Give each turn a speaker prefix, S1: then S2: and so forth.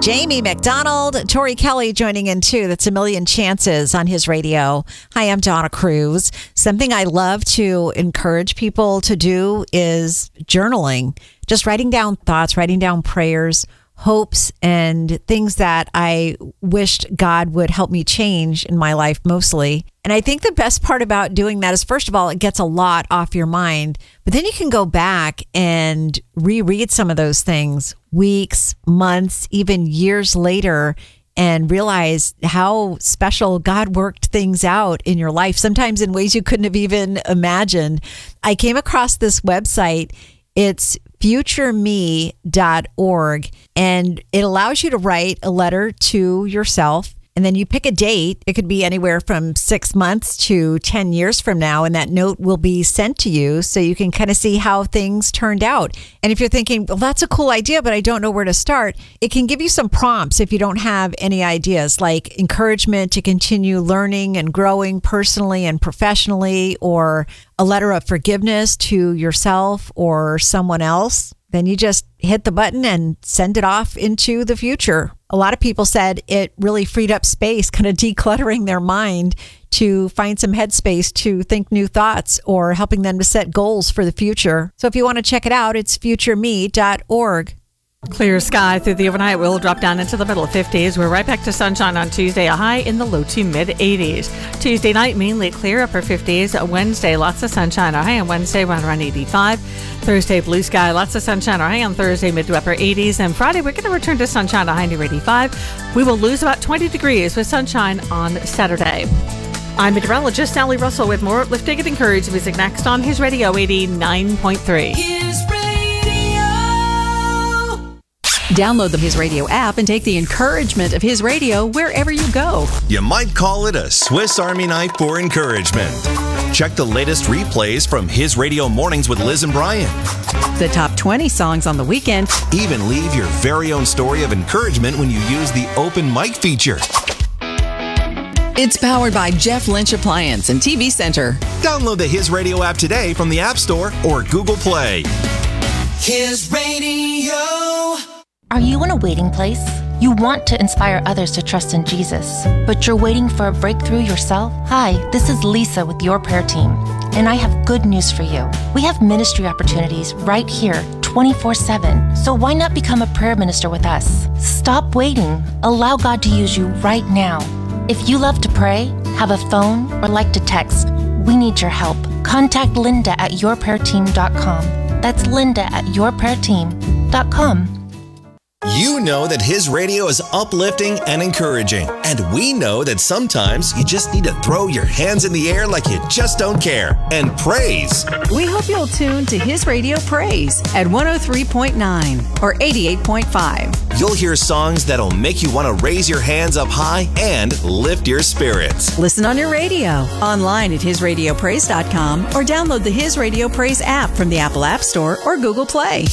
S1: Jamie McDonald, Tori Kelly joining in too. That's A Million Chances on his radio. Hi, I'm Donna Cruz. Something I love to encourage people to do is journaling, just writing down thoughts, writing down prayers, hopes, and things that I wished God would help me change in my life mostly. And I think the best part about doing that is, first of all, it gets a lot off your mind, but then you can go back and reread some of those things weeks, months, even years later, and realize how special God worked things out in your life, sometimes in ways you couldn't have even imagined. I came across this website. It's futureme.org, and it allows you to write a letter to yourself, and then you pick a date. It could be anywhere from 6 months to 10 years from now, and that note will be sent to you so you can kind of see how things turned out. And if you're thinking, well, that's a cool idea, but I don't know where to start, it can give you some prompts if you don't have any ideas, like encouragement to continue learning and growing personally and professionally, or a letter of forgiveness to yourself or someone else. Then you just hit the button and send it off into the future. A lot of people said it really freed up space, kind of decluttering their mind to find some headspace to think new thoughts or helping them to set goals for the future. So if you want to check it out, it's futureme.org.
S2: Clear sky through the overnight. We'll drop down into the middle 50s. We're right back to sunshine on Tuesday, a high in the low to mid 80s. Tuesday night, mainly clear, upper 50s. Wednesday, lots of sunshine. Our high on Wednesday, around 85. Thursday, blue sky, lots of sunshine. Our high on Thursday, mid to upper 80s. And Friday, we're going to return to sunshine, a high near 85. We will lose about 20 degrees with sunshine on Saturday. I'm meteorologist Sally Russell with more uplifting and encouraging music next on His Radio 89.3.
S3: His Radio.
S4: Download the His Radio app and take the encouragement of His Radio wherever you go.
S5: You might call it a Swiss Army knife for encouragement. Check the latest replays from His Radio Mornings with Liz and Brian.
S4: The top 20 songs on the weekend.
S5: Even leave your very own story of encouragement when you use the open mic feature.
S4: It's powered by Jeff Lynch Appliance and TV Center.
S5: Download the His Radio app today from the App Store or Google Play.
S3: His Radio.
S6: Are you in a waiting place? You want to inspire others to trust in Jesus, but you're waiting for a breakthrough yourself? Hi, this is Lisa with Your Prayer Team, and I have good news for you. We have ministry opportunities right here, 24/7, so why not become a prayer minister with us? Stop waiting. Allow God to use you right now. If you love to pray, have a phone, or like to text, we need your help. Contact Linda at yourprayerteam.com. That's Linda at yourprayerteam.com.
S5: You know that His Radio is uplifting and encouraging. And we know that sometimes you just need to throw your hands in the air like you just don't care and praise.
S4: We hope you'll tune to His Radio Praise at 103.9 or 88.5.
S5: You'll hear songs that'll make you want to raise your hands up high and lift your spirits.
S4: Listen on your radio, online at hisradiopraise.com, or download the His Radio Praise app from the Apple App Store or Google Play.